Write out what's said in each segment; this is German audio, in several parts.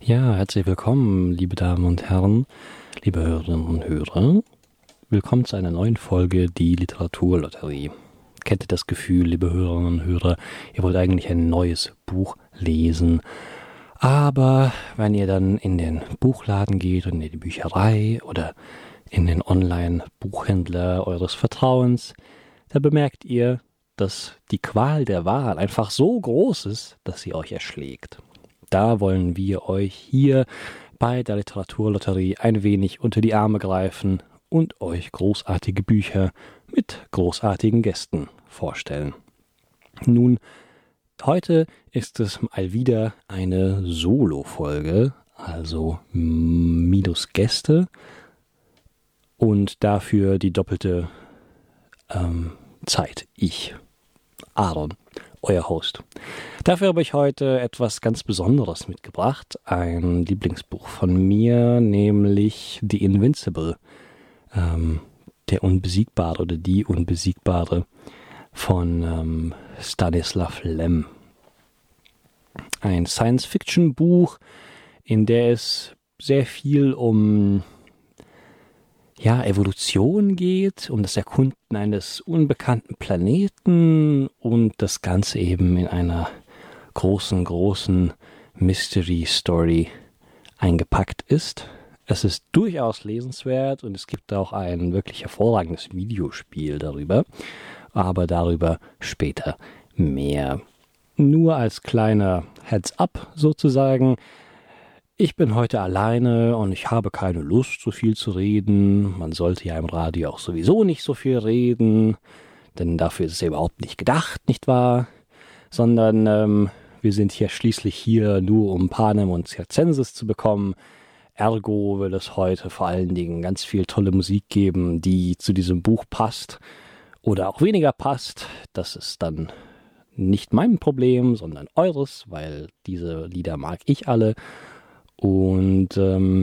Ja, herzlich willkommen, liebe Damen und Herren, liebe Hörerinnen und Hörer. Willkommen zu einer neuen Folge Die Literaturlotterie. Kennt ihr das Gefühl, liebe Hörerinnen und Hörer, ihr wollt eigentlich ein neues Buch lesen, aber wenn ihr dann in den Buchladen geht und in die Bücherei oder in den Online-Buchhändler eures Vertrauens, da bemerkt ihr, dass die Qual der Wahl einfach so groß ist, dass sie euch erschlägt. Da wollen wir euch hier bei der Literaturlotterie ein wenig unter die Arme greifen und euch großartige Bücher mit großartigen Gästen vorstellen. Nun, heute ist es mal wieder eine Solo-Folge, also minus Gäste und dafür die doppelte Zeit. Ich, Aaron, euer Host. Dafür habe ich heute etwas ganz Besonderes mitgebracht, ein Lieblingsbuch von mir, nämlich The Invincible, der Unbesiegbare oder die Unbesiegbare von Stanislav Lem. Ein Science-Fiction-Buch, in der es sehr viel um Evolution geht, um das Erkunden eines unbekannten Planeten und das Ganze eben in einer großen Mystery-Story eingepackt ist. Es ist durchaus lesenswert und es gibt auch ein wirklich hervorragendes Videospiel darüber, aber darüber später mehr. Nur als kleiner Heads-up sozusagen. Ich bin heute alleine und ich habe keine Lust, so viel zu reden. Man sollte ja im Radio auch sowieso nicht so viel reden, denn dafür ist es ja überhaupt nicht gedacht, nicht wahr? Sondern wir sind hier schließlich hier nur, um Panem und Circenses zu bekommen. Ergo will es heute vor allen Dingen ganz viel tolle Musik geben, die zu diesem Buch passt oder auch weniger passt. Das ist dann nicht mein Problem, sondern eures, weil diese Lieder mag ich alle. Und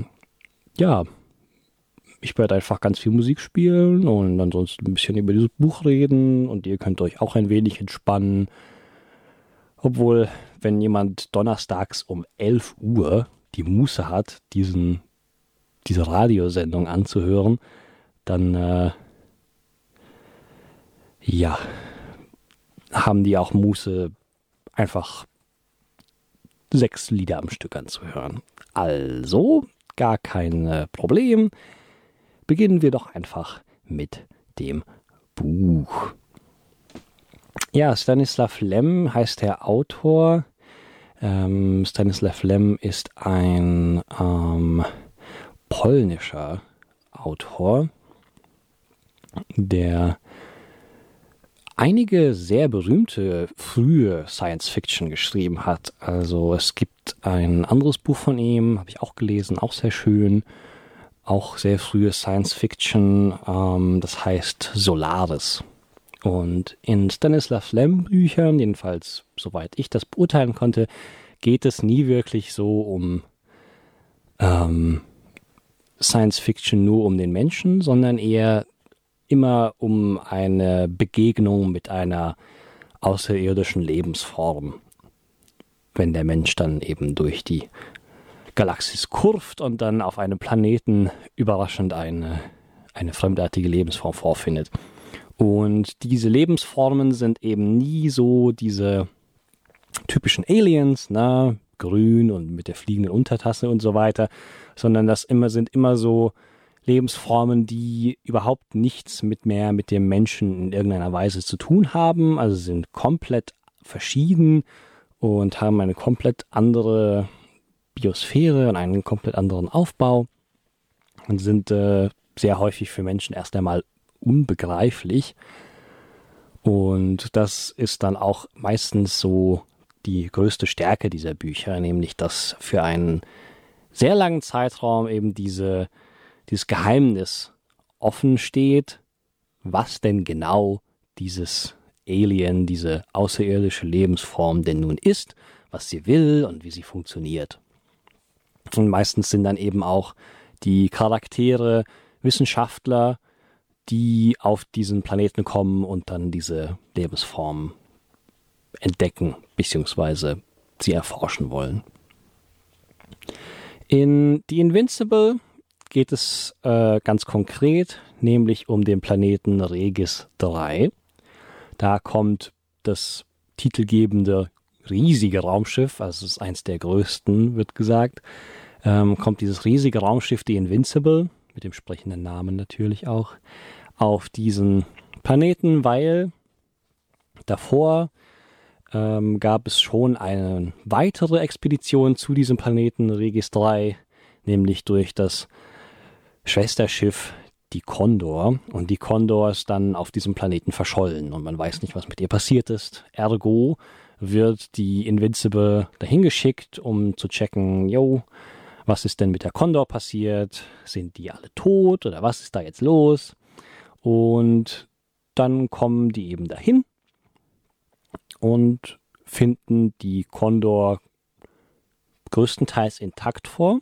ich werde einfach ganz viel Musik spielen und ansonsten ein bisschen über dieses Buch reden und ihr könnt euch auch ein wenig entspannen. Obwohl, wenn jemand donnerstags um 11 Uhr die Muße hat, diese Radiosendung anzuhören, dann haben die auch Muße, einfach 6 Lieder am Stück anzuhören. Also, gar kein Problem. Beginnen wir doch einfach mit dem Buch. Ja, Stanislav Lem heißt der Autor. Stanislav Lem ist ein polnischer Autor, der einige sehr berühmte frühe Science-Fiction geschrieben hat. Also es gibt ein anderes Buch von ihm, habe ich auch gelesen, auch sehr schön, auch sehr frühe Science-Fiction, das heißt Solaris. Und in Stanislav Lem Büchern, jedenfalls soweit ich das beurteilen konnte, geht es nie wirklich so um Science-Fiction nur um den Menschen, sondern eher immer um eine Begegnung mit einer außerirdischen Lebensform, wenn der Mensch dann eben durch die Galaxis kurft und dann auf einem Planeten überraschend eine fremdartige Lebensform vorfindet. Und diese Lebensformen sind eben nie so diese typischen Aliens, grün und mit der fliegenden Untertasse und so weiter, sondern das sind immer so Lebensformen, die überhaupt nichts mehr mit dem Menschen in irgendeiner Weise zu tun haben, also sind komplett verschieden und haben eine komplett andere Biosphäre und einen komplett anderen Aufbau und sind sehr häufig für Menschen erst einmal unbegreiflich. Und das ist dann auch meistens so die größte Stärke dieser Bücher, nämlich dass für einen sehr langen Zeitraum eben dieses Geheimnis offen steht, was denn genau dieses Alien, diese außerirdische Lebensform denn nun ist, was sie will und wie sie funktioniert. Und meistens sind dann eben auch die Charaktere Wissenschaftler, die auf diesen Planeten kommen und dann diese Lebensform entdecken bzw. sie erforschen wollen. In The Invincible geht es ganz konkret, nämlich um den Planeten Regis 3. Da kommt das titelgebende riesige Raumschiff, also es ist eins der größten, wird gesagt, kommt dieses riesige Raumschiff, The Invincible, mit dem sprechenden Namen natürlich auch, auf diesen Planeten, weil davor gab es schon eine weitere Expedition zu diesem Planeten Regis 3, nämlich durch das Schwesterschiff die Condor. Und die Condor ist dann auf diesem Planeten verschollen und man weiß nicht, was mit ihr passiert ist. Ergo wird die Invincible dahin geschickt, um zu checken, was ist denn mit der Condor passiert? Sind die alle tot oder was ist da jetzt los? Und dann kommen die eben dahin und finden die Condor größtenteils intakt vor.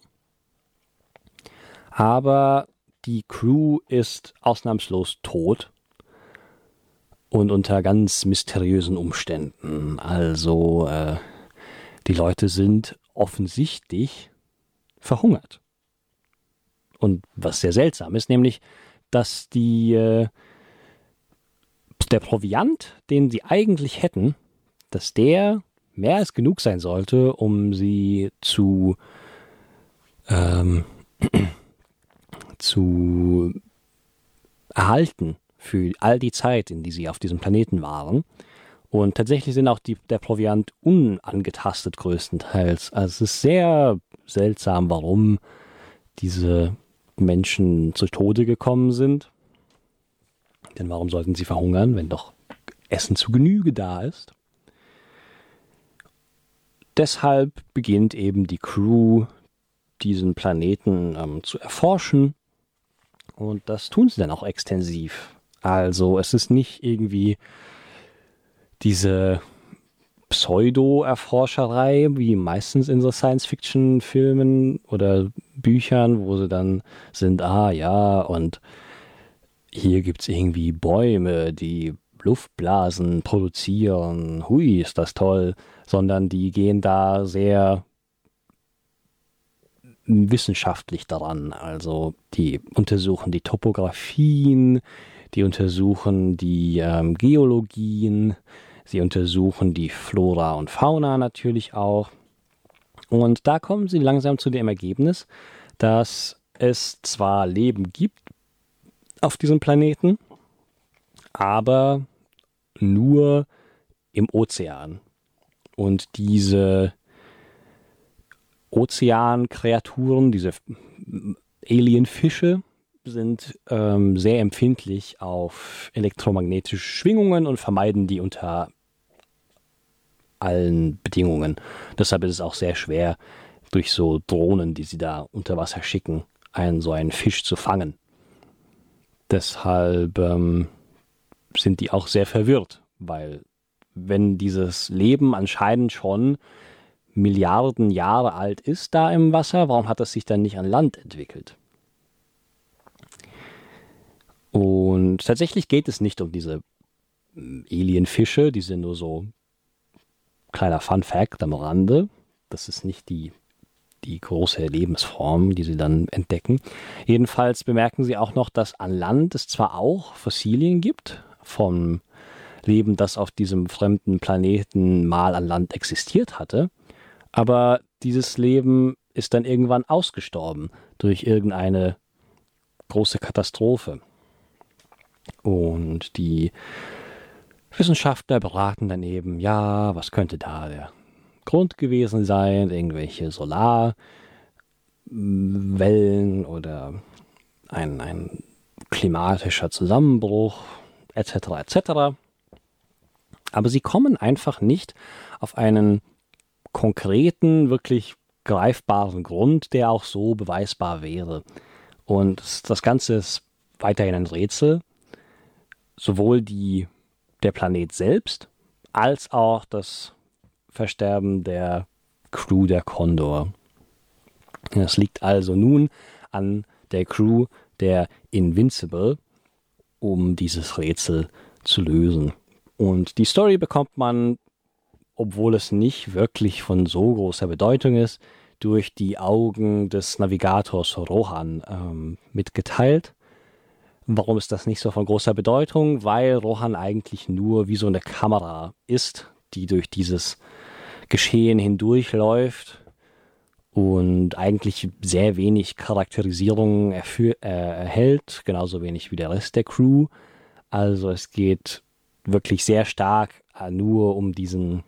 Aber die Crew ist ausnahmslos tot und unter ganz mysteriösen Umständen. Also die Leute sind offensichtlich verhungert. Und was sehr seltsam ist, nämlich, dass der Proviant, den sie eigentlich hätten, dass der mehr als genug sein sollte, um sie zu erhalten für all die Zeit, in die sie auf diesem Planeten waren. Und tatsächlich sind auch der Proviant unangetastet größtenteils. Also es ist sehr seltsam, warum diese Menschen zu Tode gekommen sind. Denn warum sollten sie verhungern, wenn doch Essen zu Genüge da ist? Deshalb beginnt eben die Crew, diesen Planeten zu erforschen. Und das tun sie dann auch extensiv. Also es ist nicht irgendwie diese Pseudo-Erforscherei, wie meistens in so Science-Fiction-Filmen oder Büchern, wo sie dann sind, und hier gibt's irgendwie Bäume, die Luftblasen produzieren, hui, ist das toll, sondern die gehen da sehr wissenschaftlich daran. Also die untersuchen die Topografien, die untersuchen die Geologien, sie untersuchen die Flora und Fauna natürlich auch. Und da kommen sie langsam zu dem Ergebnis, dass es zwar Leben gibt auf diesem Planeten, aber nur im Ozean. Und diese Ozeankreaturen, diese Alienfische, sind sehr empfindlich auf elektromagnetische Schwingungen und vermeiden die unter allen Bedingungen. Deshalb ist es auch sehr schwer, durch so Drohnen, die sie da unter Wasser schicken, so einen Fisch zu fangen. Deshalb sind die auch sehr verwirrt, weil wenn dieses Leben anscheinend schon Milliarden Jahre alt ist da im Wasser, warum hat es sich dann nicht an Land entwickelt? Und tatsächlich geht es nicht um diese Alienfische, die sind nur so kleiner Fun Fact am Rande. Das ist nicht die große Lebensform, die sie dann entdecken. Jedenfalls bemerken sie auch noch, dass an Land es zwar auch Fossilien gibt vom Leben, das auf diesem fremden Planeten mal an Land existiert hatte, aber dieses Leben ist dann irgendwann ausgestorben durch irgendeine große Katastrophe. Und die Wissenschaftler beraten dann eben, was könnte da der Grund gewesen sein, irgendwelche Solarwellen oder ein klimatischer Zusammenbruch, etc., etc. Aber sie kommen einfach nicht auf einen konkreten, wirklich greifbaren Grund, der auch so beweisbar wäre. Und das Ganze ist weiterhin ein Rätsel. Sowohl der Planet selbst, als auch das Versterben der Crew der Condor. Es liegt also nun an der Crew der Invincible, um dieses Rätsel zu lösen. Und die Story bekommt man, obwohl es nicht wirklich von so großer Bedeutung ist, durch die Augen des Navigators Rohan mitgeteilt. Warum ist das nicht so von großer Bedeutung? Weil Rohan eigentlich nur wie so eine Kamera ist, die durch dieses Geschehen hindurchläuft und eigentlich sehr wenig Charakterisierung erhält, genauso wenig wie der Rest der Crew. Also es geht wirklich sehr stark nur um diese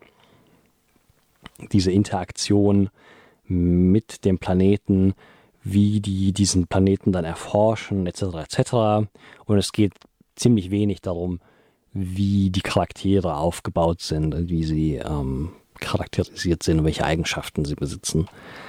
Interaktion mit dem Planeten, wie die diesen Planeten dann erforschen, etc. etc. Und es geht ziemlich wenig darum, wie die Charaktere aufgebaut sind und wie sie charakterisiert sind und welche Eigenschaften sie besitzen.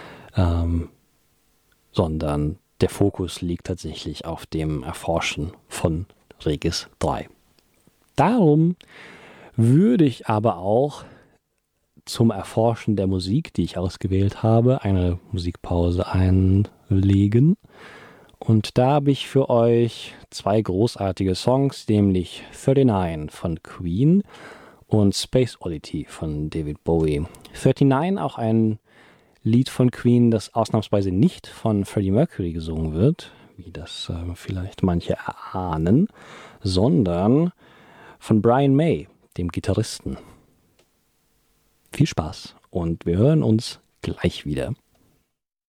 Sondern der Fokus liegt tatsächlich auf dem Erforschen von Regis 3. Darum würde ich aber auch zum Erforschen der Musik, die ich ausgewählt habe, eine Musikpause einlegen. Und da habe ich für euch 2 großartige Songs, nämlich 39 von Queen und Space Oddity von David Bowie. 39 auch ein Lied von Queen, das ausnahmsweise nicht von Freddie Mercury gesungen wird, wie das vielleicht manche erahnen, sondern von Brian May, dem Gitarristen. Viel Spaß und wir hören uns gleich wieder.